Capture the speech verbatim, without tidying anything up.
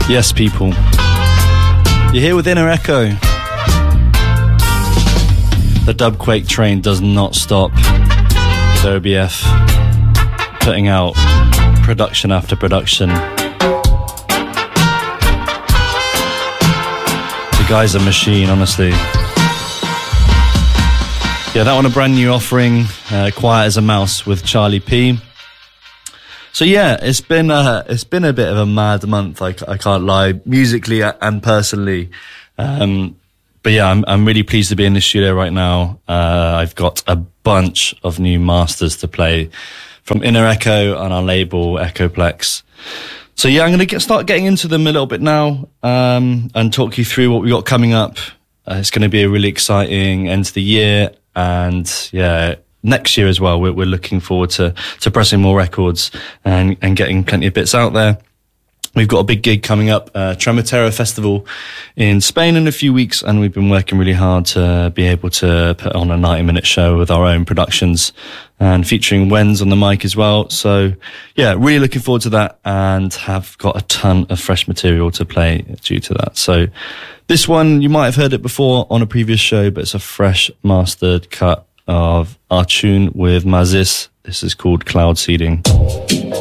Yes, people. You're here with Inner Echo. The Dubquake train does not stop. With O B F putting out production after production. The guy's a machine, honestly. Yeah, that one a brand new offering, uh, Quiet as a Mouse with Charlie P. So yeah, it's been a, it's been a bit of a mad month, I, I can't lie, musically and personally. Um, but yeah, I'm, I'm really pleased to be in the studio right now. Uh, I've got a bunch of new masters to play from Inner Echo on our label Echoplex. So yeah, I'm going to get, start getting into them a little bit now, um, and talk you through what we got coming up. Uh, it's going to be a really exciting end to the year, and yeah, next year as well, we're, we're looking forward to, to pressing more records and, and getting plenty of bits out there. We've got a big gig coming up, uh, Tremetero Festival in Spain in a few weeks, and we've been working really hard to be able to put on a ninety minute show with our own productions and featuring Wens on the mic as well. So yeah, really looking forward to that, and have got a ton of fresh material to play due to that. So this one, you might have heard it before on a previous show, but it's a fresh mastered cut of our tune with Mazis. This is called Cloud Seeding.